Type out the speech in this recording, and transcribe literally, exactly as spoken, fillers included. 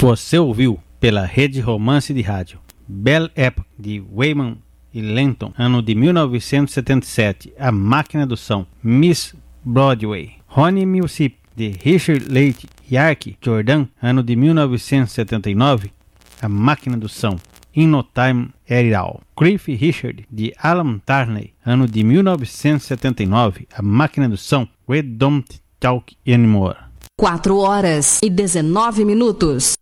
Você ouviu pela Rede Romance de Rádio Belle Époque de Wyman e Lenton, ano de mil novecentos e setenta e sete, A Máquina do Som, Miss Broadway. Honey Mississippi de Richard Leite e Ark Jordan, ano de mil novecentos e setenta e nove, A Máquina do Som, In No Time At All. Cliff Richard de Alan Tarney, ano de mil novecentos e setenta e nove, A Máquina do Som, We Don't Talk Anymore. quatro horas e dezenove minutos.